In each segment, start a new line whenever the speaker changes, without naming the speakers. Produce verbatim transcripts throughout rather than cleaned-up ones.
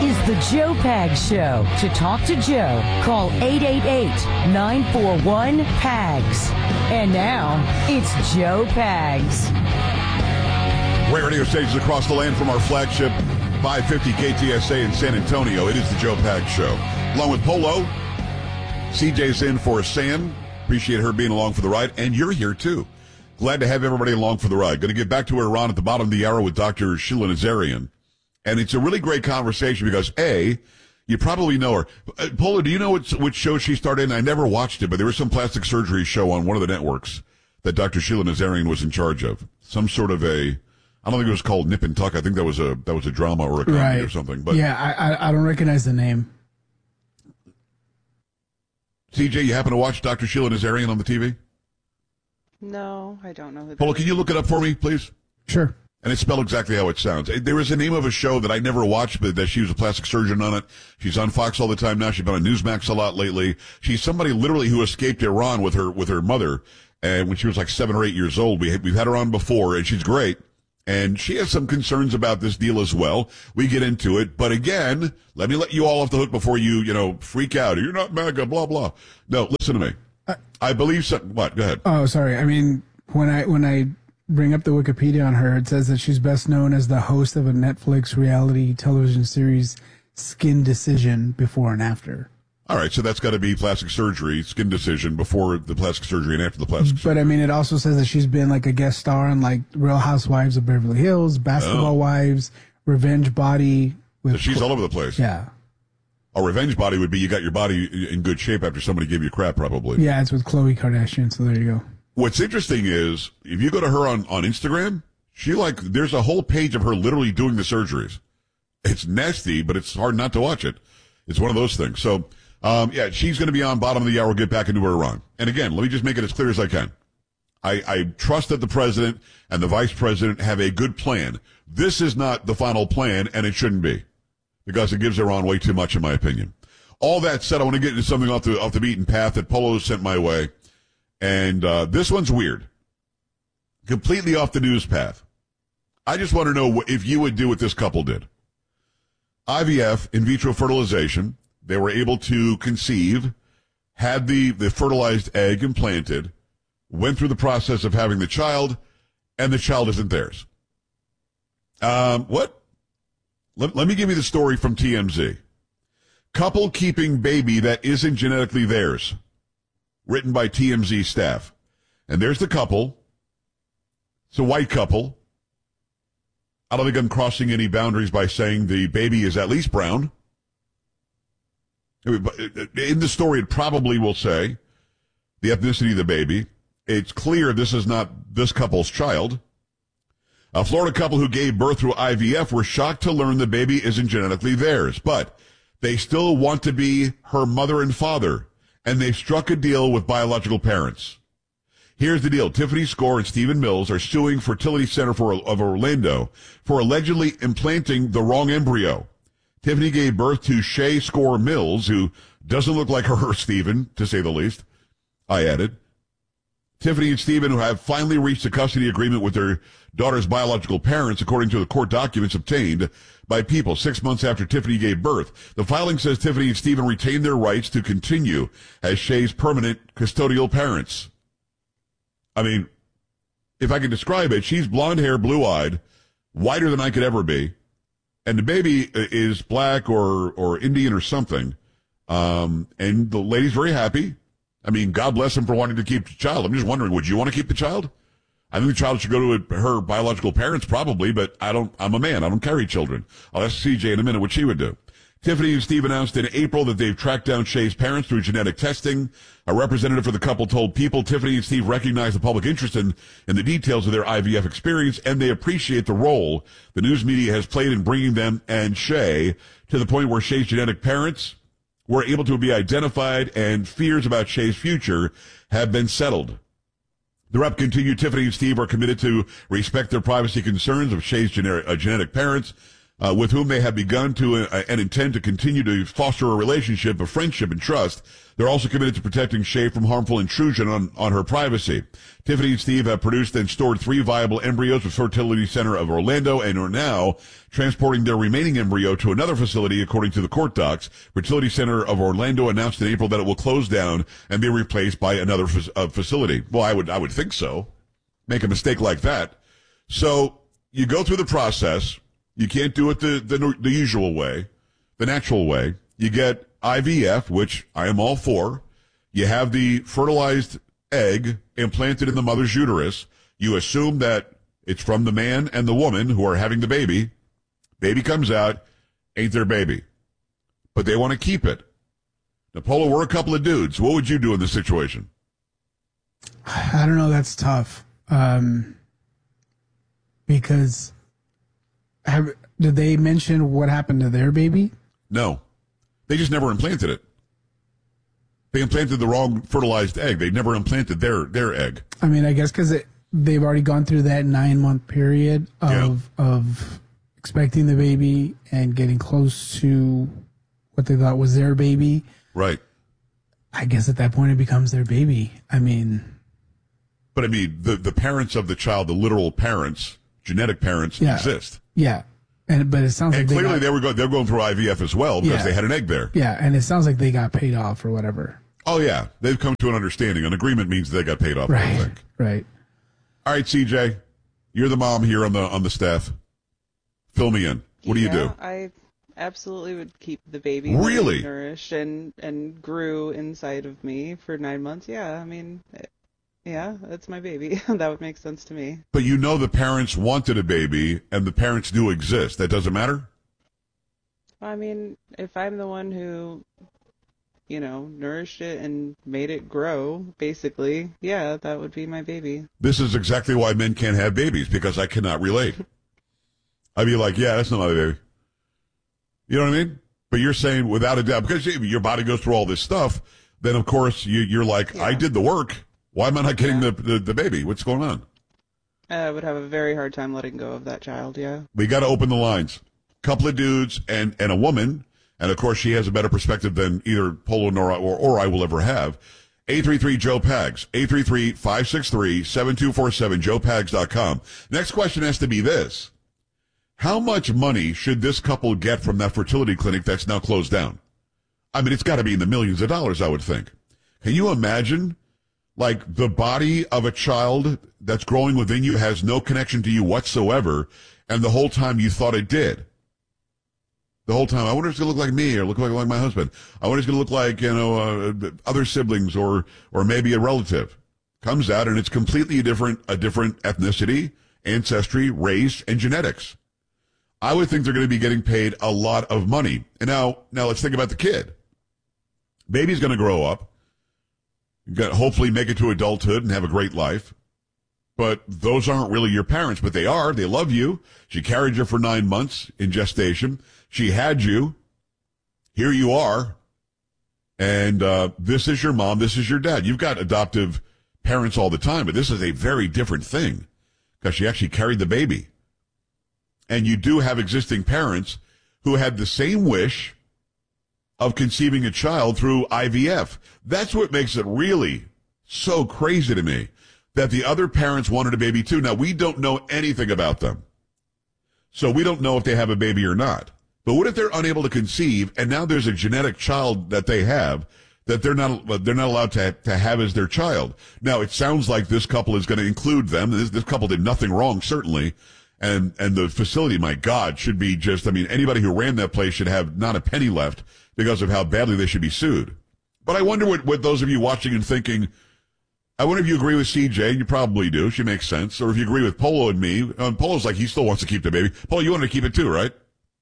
is the Joe Pags Show. To talk to Joe, call eight eight eight, nine four one, P A G S. And now, it's Joe Pags.
Great radio stations across the land from our flagship five fifty K T S A in San Antonio. It is the Joe Pags Show. Along with Polo, C J's in for Sam. Appreciate her being along for the ride. And you're here, too. Glad to have everybody along for the ride. Going to get back to Iran at the bottom of the hour with Doctor Sheila Nazarian. And it's a really great conversation because, A, you probably know her. Uh, Polo, do you know which, which show she started in? I never watched it, but there was some plastic surgery show on one of the networks that Doctor Sheila Nazarian was in charge of. Some sort of a, I don't think it was called Nip and Tuck. I think that was a that was a drama or a comedy
right.
or something. But
yeah, I, I I don't recognize the name.
C J, you happen to watch Doctor Sheila Nazarian on the T V?
No, I don't know who that
Polo,
is.
can you look it up for me, please?
Sure.
And it's spelled exactly how it sounds. There is a name of a show that I never watched, but that she was a plastic surgeon on it. She's on Fox all the time now. She's been on Newsmax a lot lately. She's somebody literally who escaped Iran with her with her mother, and when she was like seven or eight years old. We we've had her on before, and she's great. And she has some concerns about this deal as well. We get into it, but again, let me let you all off the hook before you you know freak out. You're not MAGA, blah blah. No, listen to me. I, I believe so. What? Go ahead.
Oh, sorry. I mean, when I when I. bring up the Wikipedia on her, it says that she's best known as the host of a Netflix reality television series, Skin Decision, Before and After.
All right, so that's got to be plastic surgery, Skin Decision, before the plastic surgery and after the plastic surgery.
But, I mean, it also says that she's been, like, a guest star on, like, Real Housewives of Beverly Hills, Basketball
oh.
Wives, Revenge Body. With
So she's all over the place.
Yeah.
A revenge body would be you got your body in good shape after somebody gave you crap, probably.
Yeah, it's with Khloe Kardashian, so there you go.
What's interesting is, if you go to her on, on Instagram, she like, there's a whole page of her literally doing the surgeries. It's nasty, but it's hard not to watch it. It's one of those things. So, um, yeah, she's going to be on bottom of the hour. We'll get back into Iran. And again, let me just make it as clear as I can. I, I trust that the president and the vice president have a good plan. This is not the final plan, and it shouldn't be, because it gives Iran way too much, in my opinion. All that said, I want to get into something off the, off the beaten path that Polo sent my way. And uh, this one's weird. Completely off the news path. I just want to know if you would do what this couple did. I V F, in vitro fertilization, they were able to conceive, had the, the fertilized egg implanted, went through the process of having the child, and the child isn't theirs. Um, what? Let, let me give you the story from T M Z. Couple keeping baby that isn't genetically theirs. Written by T M Z staff. And there's the couple. It's a white couple. I don't think I'm crossing any boundaries by saying the baby is at least brown. In the story, it probably will say the ethnicity of the baby. It's clear this is not this couple's child. A Florida couple who gave birth through I V F were shocked to learn the baby isn't genetically theirs, but they still want to be her mother and father. And they've struck a deal with biological parents. Here's the deal. Tiffany Score and Stephen Mills are suing Fertility Center for, of Orlando for allegedly implanting the wrong embryo. Tiffany gave birth to Shay Score Mills, who doesn't look like her, Stephen, to say the least. I added. Tiffany and Stephen, who have finally reached a custody agreement with their daughter's biological parents, according to the court documents obtained by People six months after Tiffany gave birth. The filing says Tiffany and Stephen retain their rights to continue as Shay's permanent custodial parents. I mean, if I can describe it, she's blonde hair, blue-eyed, whiter than I could ever be, and the baby is black or, or Indian or something. Um, and the lady's very happy. I mean, God bless him for wanting to keep the child. I'm just wondering, would you want to keep the child? I think the child should go to her biological parents probably, but I don't, I'm a man. I don't carry children. I'll ask C J in a minute what she would do. Tiffany and Steve announced in April that they've tracked down Shay's parents through genetic testing. A representative for the couple told People Tiffany and Steve recognize the public interest in, in the details of their I V F experience, and they appreciate the role the news media has played in bringing them and Shay to the point where Shay's genetic parents were able to be identified and fears about Shay's future have been settled. The rep continued, Tiffany and Steve are committed to respect their privacy concerns of Shay's genetic, uh, genetic parents. uh, with whom they have begun to uh, and intend to continue to foster a relationship of friendship and trust. They're also committed to protecting Shay from harmful intrusion on, on her privacy. Tiffany and Steve have produced and stored three viable embryos with Fertility Center of Orlando and are now transporting their remaining embryo to another facility, according to the court docs. Fertility Center of Orlando announced in April that it will close down and be replaced by another f- uh, facility. Well, I would, I would think so. Make a mistake like that. So you go through the process. You can't do it the, the, the usual way, the natural way. You get I V F, which I am all for. You have the fertilized egg implanted in the mother's uterus. You assume that it's from the man and the woman who are having the baby. Baby comes out, ain't their baby. But they want to keep it. Now, Polo, we're a couple of dudes. What would you do in this situation?
I don't know. That's tough. Um, because have, did they mention what happened to their baby?
No. They just never implanted it. They implanted the wrong fertilized egg. They never implanted their, their egg.
I mean, I guess because they've already gone through that nine-month period of
yeah.
of expecting the baby and getting close to what they thought was their baby.
Right.
I guess at that point it becomes their baby. I mean...
But I mean, the, the parents of the child, the literal parents, genetic parents,
yeah.
exist.
Yeah. And but it sounds
and
like
clearly
they, got,
they were go, they're going through I V F as well because
yeah.
they had an egg there.
Yeah, and it sounds like they got paid off or whatever.
Oh yeah, they've come to an understanding. An agreement means they got paid off.
Right.
I think.
Right.
All right, C J, you're the mom here on the on the staff. Fill me in. What do you
yeah,
do?
I absolutely would keep the baby
Really?
nourished and and grew inside of me for nine months. Yeah, I mean. It, Yeah, that's my baby. That would make sense to me.
But you know the parents wanted a baby, and the parents do exist. That doesn't matter?
I mean, if I'm the one who, you know, nourished it and made it grow, basically, yeah, that would be my baby.
This is exactly why men can't have babies, because I cannot relate. I'd be like, yeah, that's not my baby. You know what I mean? But you're saying without a doubt, because your body goes through all this stuff, then of course you, you're like,
yeah.
I did the work. Why am I not getting
yeah.
the, the the baby? What's going on?
I would have a very hard time letting go of that child, yeah. We
got to open the lines. Couple of dudes and, and a woman, and of course she has a better perspective than either Polo nor or, or I will ever have. eight three three Joe Pags, eight three three, five six three, seven two four seven, joe pags dot com. Next question has to be this. How much money should this couple get from that fertility clinic that's now closed down? I mean, it's got to be in the millions of dollars, I would think. Can you imagine? Like, the body of a child that's growing within you has no connection to you whatsoever, and the whole time you thought it did. The whole time, I wonder if it's going to look like me or look like, like my husband. I wonder if it's going to look like, you know, uh, other siblings or or maybe a relative. Comes out, and it's completely different, a different ethnicity, ancestry, race, and genetics. I would think they're going to be getting paid a lot of money. And now, now let's think about the kid. Baby's going to grow up. Got hopefully make it to adulthood and have a great life. But those aren't really your parents, but they are. They love you. She carried you for nine months in gestation. She had you. Here you are. And uh, this is your mom. This is your dad. You've got adoptive parents all the time, but this is a very different thing because she actually carried the baby. And you do have existing parents who had the same wish of conceiving a child through I V F. That's what makes it really so crazy to me, that the other parents wanted a baby too. Now, we don't know anything about them, so we don't know if they have a baby or not. But what if they're unable to conceive, and now there's a genetic child that they have that they're not they're not allowed to to have as their child? Now, it sounds like this couple is going to include them. This, this couple did nothing wrong, certainly. And and the facility, my God, should be just, I mean, anybody who ran that place should have not a penny left because of how badly they should be sued. But I wonder what, what those of you watching and thinking, I wonder if you agree with C J, and you probably do, she makes sense, or if you agree with Polo and me. Um, Polo's like, he still wants to keep the baby. Polo, you want to keep it too, right?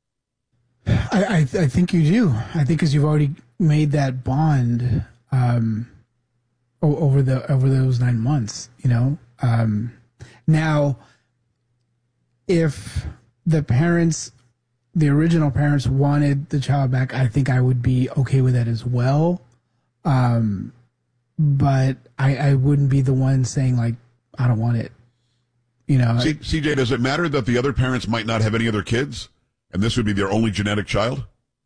I, I, I think you do. I think because you've already made that bond um, o- over the over those nine months, you know. Um, now, if the parents, the original parents wanted the child back, I think I would be okay with that as well. Um, but I, I wouldn't be the one saying, like, I don't want it. You know.
C- CJ, does it matter that the other parents might not have any other kids? And this would be their only genetic child?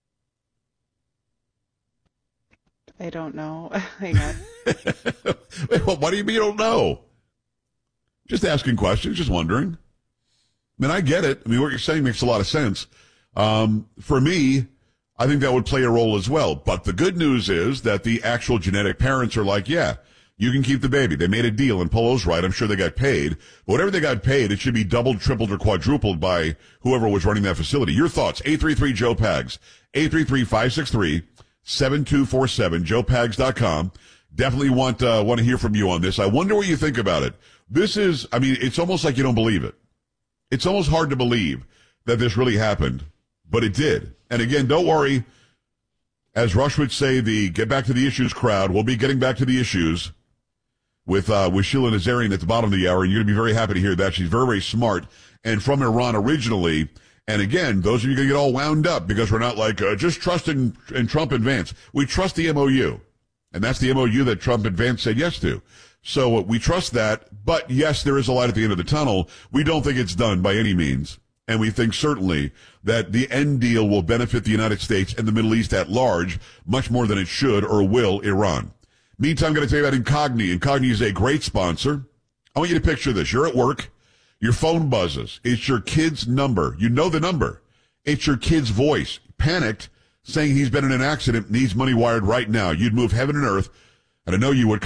I don't know. Hang on.
Wait, what, what do you mean you don't know? Just asking questions, just wondering. I mean, I get it. I mean, what you're saying makes a lot of sense. Um, for me, I think that would play a role as well. But the good news is that the actual genetic parents are like, yeah, you can keep the baby. They made a deal, and Polo's right. I'm sure they got paid. But whatever they got paid, it should be doubled, tripled, or quadrupled by whoever was running that facility. Your thoughts, eight three three, Joe Pags, eight three three, five six three, seven two four seven, joe pags dot com. Definitely want, uh, want to hear from you on this. I wonder what you think about it. This is, I mean, it's almost like you don't believe it. It's almost hard to believe that this really happened, but it did. And again, don't worry. As Rush would say, the Get Back to the Issues crowd will be getting back to the issues with uh, with Sheila Nazarian at the bottom of the hour, and you're going to be very happy to hear that. She's very, very smart and from Iran originally. And again, those of you going to get all wound up because we're not like, uh, just trust in, in Trump and Vance. We trust the M O U. And that's the M O U that Trump and Vance said yes to. So uh, we trust that. But yes, there is a light at the end of the tunnel. We don't think it's done by any means. And we think certainly that the end deal will benefit the United States and the Middle East at large much more than it should or will Iran. Meantime, I'm going to tell you about Incogni. Incogni is a great sponsor. I want you to picture this. You're at work. Your phone buzzes. It's your kid's number. You know the number. It's your kid's voice. Panicked, saying he's been in an accident, needs money wired right now. You'd move heaven and earth, and I know you would.